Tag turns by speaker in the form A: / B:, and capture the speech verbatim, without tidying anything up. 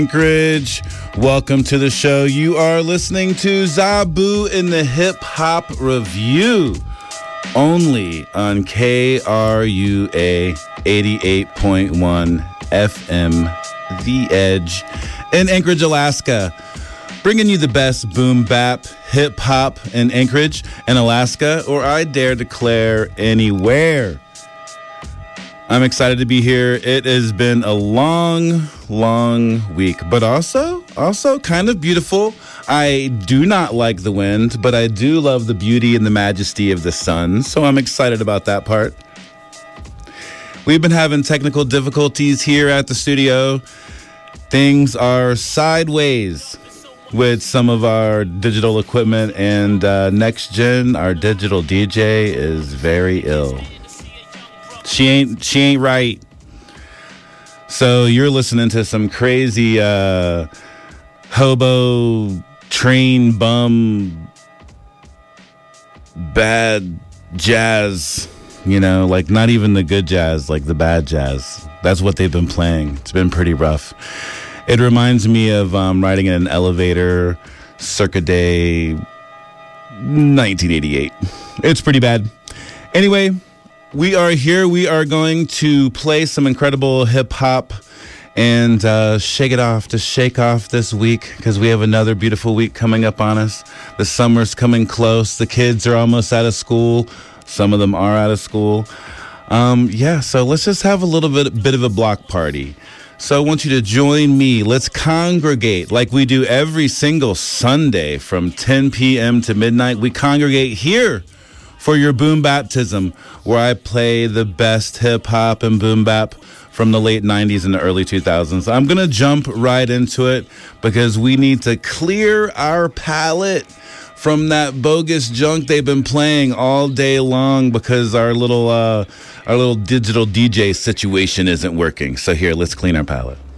A: Anchorage, welcome to the show. You are listening to Zabu in the Hip Hop Review, only on K R U A eighty-eight point one F M, The Edge, in Anchorage, Alaska. Bringing you the best boom bap, hip hop in Anchorage and Alaska, or I dare declare anywhere. I'm excited to be here. It has been a long, long week, but also, also kind of beautiful. I do not like the wind, but I do love the beauty and the majesty of the sun, so I'm excited about that part. We've been having technical difficulties here at the studio. Things are sideways with some of our digital equipment, and uh, Next Gen, our digital D J, is very ill. She ain't she ain't right. So you're listening to some crazy uh, hobo train bum bad jazz, you know, like not even the good jazz, like the bad jazz. That's what they've been playing. It's been pretty rough. It reminds me of um, riding in an elevator circa day nineteen eighty-eight. It's pretty bad. Anyway, we are here. We are going to play some incredible hip-hop and uh, shake it off, to shake off this week, because we have another beautiful week coming up on us. The summer's coming close. The kids are almost out of school. Some of them are out of school. Um, yeah, so let's just have a little bit, bit of a block party. So I want you to join me. Let's congregate like we do every single Sunday from ten p.m. to midnight. We congregate here for your boom baptism, where I play the best hip hop and boom bap from the late nineties and the early two thousands. I'm going to jump right into it because we need to clear our palate from that bogus junk they've been playing all day long because our little uh, our little digital D J situation isn't working. So here, let's clean our palate.